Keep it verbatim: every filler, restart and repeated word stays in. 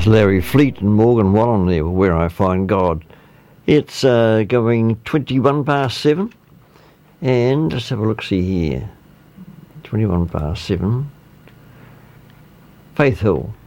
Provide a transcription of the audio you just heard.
That's Larry Fleet and Morgan Wallen there, Where I Find God. It's uh, going twenty-one past seven, and let's have a look-see here. twenty-one past seven. Faith Hill.